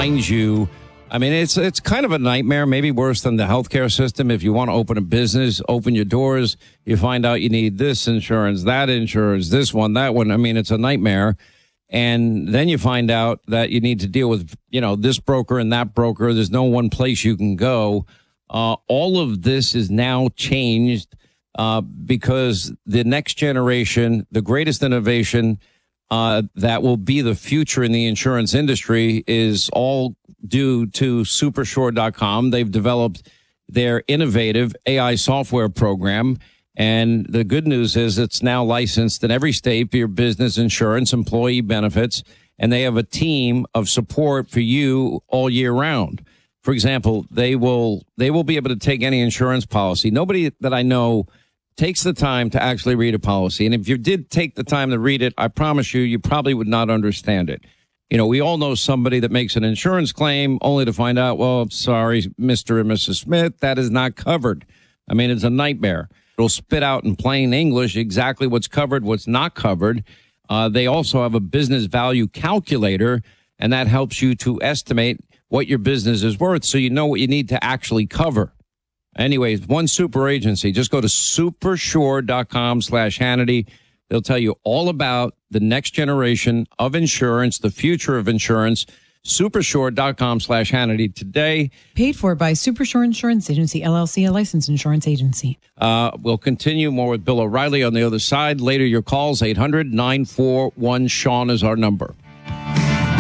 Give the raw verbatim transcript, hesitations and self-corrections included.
reminds you. I mean, it's it's kind of a nightmare, maybe worse than the healthcare system. If you want to open a business, open your doors, you find out you need this insurance, that insurance, this one, that one. I mean, it's a nightmare. And then you find out that you need to deal with, you know, this broker and that broker. There's no one place you can go. Uh, all of this is now changed uh, because the next generation, the greatest innovation uh, that will be the future in the insurance industry is all due to Supersure dot com. They've developed their innovative A I software program. And the good news is it's now licensed in every state for your business insurance, employee benefits, and they have a team of support for you all year round. For example, they will they will be able to take any insurance policy. Nobody that I know takes the time to actually read a policy. And if you did take the time to read it, I promise you, you probably would not understand it. You know, we all know somebody that makes an insurance claim only to find out, well, sorry, Mister and Missus Smith, that is not covered. I mean, it's a nightmare. It'll spit out in plain English exactly what's covered, what's not covered. Uh, they also have a business value calculator, and that helps you to estimate what your business is worth so you know what you need to actually cover. Anyways, one super agency. Just go to Supersure dot com slash Hannity. They'll tell you all about the next generation of insurance, the future of insurance. Supersure dot com slash Hannity today. Paid for by Supersure Insurance Agency, L L C, a licensed insurance agency. Uh, we'll continue more with Bill O'Reilly on the other side. Later, your calls, eight hundred nine four one Sean is our number.